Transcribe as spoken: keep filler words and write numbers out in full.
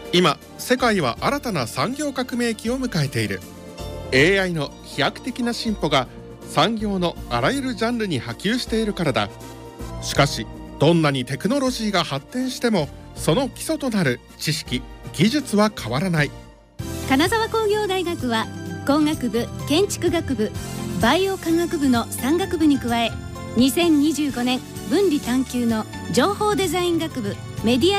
今世界は新たな産業革命期を迎えている。 エーアイ の飛躍的な進歩が産業のあらゆるジャンルに波及しているからだ。しかしどんなにテクノロジーが発展してもその基礎となる知識・技術は変わらない。 金沢工業大学は工学部、建築学部、バイオ科学部のさん学部に加えにせんにじゅうごねん分離探究の情報デザイン学部、メディア